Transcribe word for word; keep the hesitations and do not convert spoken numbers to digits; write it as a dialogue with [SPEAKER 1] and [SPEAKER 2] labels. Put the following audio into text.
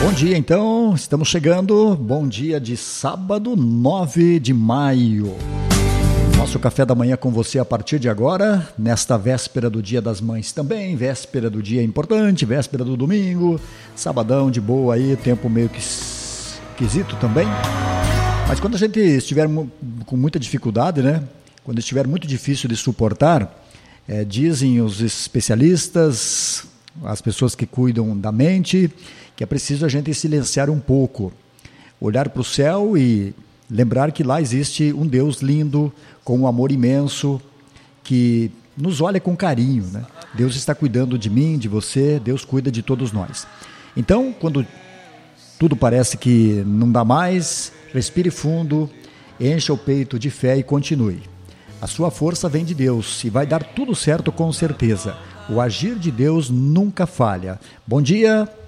[SPEAKER 1] Bom dia, então, estamos chegando, bom dia de sábado, nove de maio. Nosso café da manhã com você a partir de agora, nesta véspera do Dia das Mães também, véspera do dia importante, véspera do domingo, sabadão de boa aí, tempo meio que esquisito também. Mas quando a gente estiver com muita dificuldade, né, quando estiver muito difícil de suportar, é, dizem os especialistas, as pessoas que cuidam da mente, que é preciso a gente silenciar um pouco, olhar para o céu e lembrar que lá existe um Deus lindo, com um amor imenso, que nos olha com carinho, né? Deus está cuidando de mim, de você, Deus cuida de todos nós. Então, quando tudo parece que não dá mais, respire fundo, encha o peito de fé e continue. A sua força vem de Deus e vai dar tudo certo com certeza. O agir de Deus nunca falha. Bom dia!